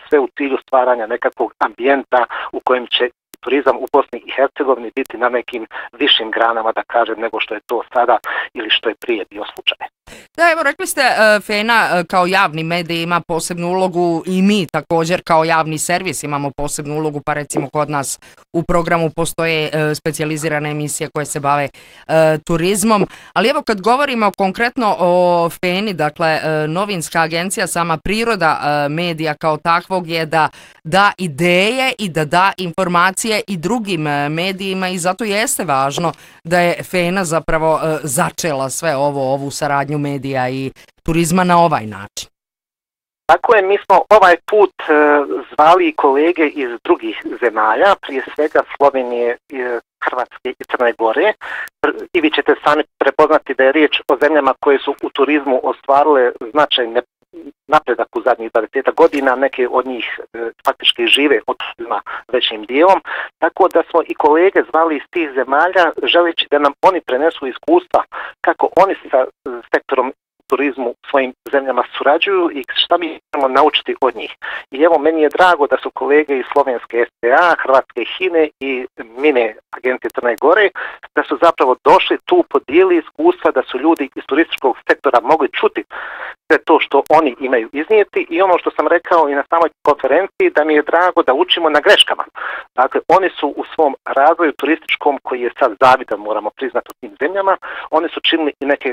sve u cilju stvaranja nekakvog ambijenta u kojem će turizam u Bosni i Hercegovini biti na nekim višim granama, da kažem, nego što je to sada ili što je prije bio slučaj. Da, evo, rekli ste, FENA kao javni medij ima posebnu ulogu i mi također kao javni servis imamo posebnu ulogu, pa recimo kod nas u programu postoje specijalizirane emisije koje se bave turizmom, ali evo kad govorimo konkretno o FENI, dakle novinska agencija, sama priroda medija kao takvog je da da ideje i da da informacije i drugim medijima i zato jeste važno da je FENA zapravo začela sve ovu saradnju medija i turizma na ovaj način. Tako je, mi smo ovaj put zvali kolege iz drugih zemalja, prije svega Slovenije, Hrvatske i Crne Gore, i vi ćete sami prepoznati da je riječ o zemljama koje su u turizmu ostvarile značajne napredak u zadnjih 20 godina, neke od njih faktički žive od turizma većim dijelom, tako da smo i kolege zvali iz tih zemalja želeći da nam oni prenesu iskustva kako oni sa sektorom turizmu u svojim zemljama surađuju i šta mi možemo naučiti od njih. I evo, meni je drago da su kolege iz slovenske STA, hrvatske HINE i MINE agencije Crne Gore, da su zapravo došli tu, podijeli iskustva, da su ljudi iz turističkog sektora mogli čuti sve to što oni imaju iznijeti i ono što sam rekao i na samoj konferenciji, da mi je drago da učimo na greškama. Dakle, oni su u svom razvoju turističkom, koji je sad zavidan, moramo priznati, u tim zemljama, oni su činili i neke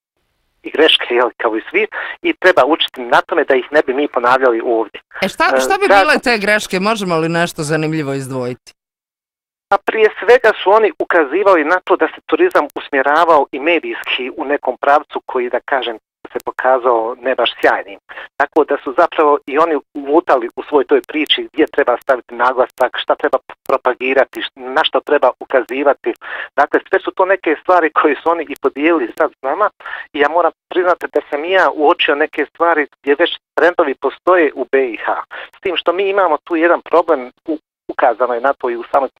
i greške, kao i svi, i treba učiti na tome da ih ne bi mi ponavljali ovdje. Šta bi bile te greške? Možemo li nešto zanimljivo izdvojiti? A prije svega su oni ukazivali na to da se turizam usmjeravao i medijski u nekom pravcu koji, da kažem, se pokazao ne baš sjajnim. Tako da su zapravo i oni ulutali u svoj toj priči gdje treba staviti naglasak, šta treba propagirati, na što treba ukazivati. Dakle, sve su to neke stvari koje su oni i podijelili sad s nama i ja moram priznati da sam ja uočio neke stvari gdje već trendovi postoje u BiH. S tim što mi imamo tu jedan problem, ukazano je na to i u samoj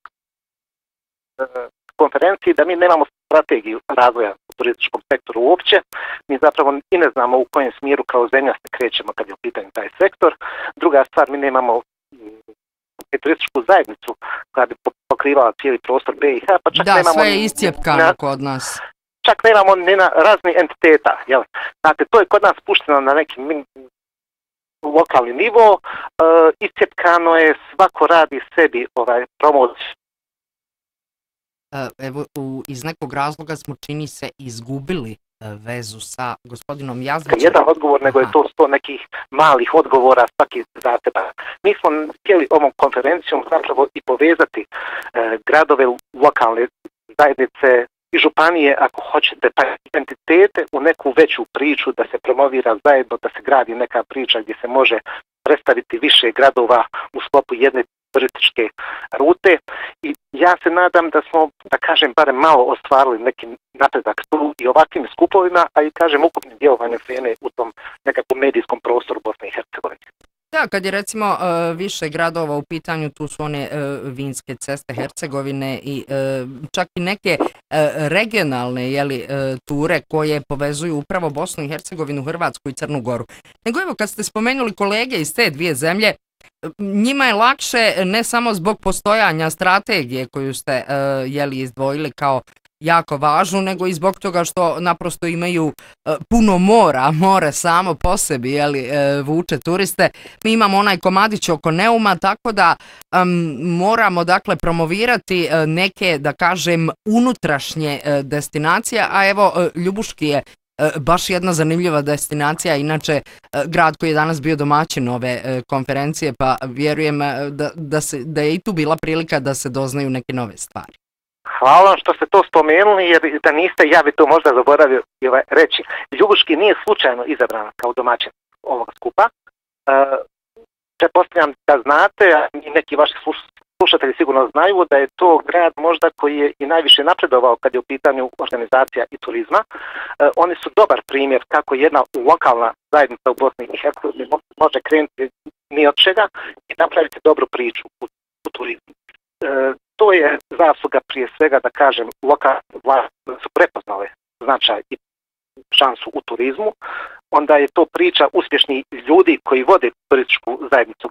konferenciji, da mi nemamo strategiju razvoja u turističkom sektoru uopće. Mi zapravo i ne znamo u kojem smjeru kao zemlja se krećemo kad je u pitanju taj sektor. Druga stvar, mi nemamo turističku zajednicu koja bi pokrivala cijeli prostor BiH, pa čak nemamo... Da, sve je iscijepkano kod nas. Čak nemamo ni na razni entiteta. Jel? Dakle, to je kod nas pušteno na neki lokalni nivo, iscijepkano je, svako radi sebi promociju. Evo, iz nekog razloga smo, čini se, izgubili vezu sa gospodinom Jazdićem. Jedan odgovor, nego je to 100 nekih malih odgovora svaki za sebe. Mi smo htjeli ovom konferencijom zapravo i povezati gradove, lokalne zajednice i županije, ako hoćete, pa entitete u neku veću priču, da se promovira zajedno, da se gradi neka priča gdje se može predstaviti više gradova u sklopu jedne turističke rute i ja se nadam da smo, da kažem, barem malo ostvarili neki napredak tu i ovakvim skupovima, a i kažem ukupnim djelovanjem FENE u tom nekakvom medijskom prostoru Bosne i Hercegovine. Da, kad je recimo više gradova u pitanju, tu su one vinske ceste Hercegovine i čak i neke regionalne ture koje povezuju upravo Bosnu i Hercegovinu, Hrvatsku i Crnu Goru. Nego evo, kad ste spomenuli kolege iz te dvije zemlje, njima je lakše ne samo zbog postojanja strategije koju ste izdvojili kao jako važnu, nego i zbog toga što naprosto imaju puno mora, more samo po sebi vuče turiste. Mi imamo onaj komadić oko Neuma, tako da moramo dakle promovirati neke, da kažem, unutrašnje destinacije, a evo Ljubuški je baš jedna zanimljiva destinacija, inače grad koji je danas bio domaćin ove konferencije, pa vjerujem da je i tu bila prilika da se doznaju neke nove stvari. Hvala što ste to spomenuli, jer da niste, ja bi to možda zaboravio reći. Ljubuški nije slučajno izabrana kao domaćin ovog skupa. Pretpostavljam da znate, a i neki vaši slušatelji sigurno znaju, da je to grad možda koji je i najviše napredovao kad je u pitanju organizacija i turizma. Oni su dobar primjer kako jedna lokalna zajednica u Bosni i Hercegovini može krenuti ni od čega i napraviti dobru priču u turizmu. To je zasluga prije svega, da kažem, lokalne vlasti su prepoznale značaj i šansu u turizmu, onda je to priča uspješnih ljudi koji vode turističku zajednicu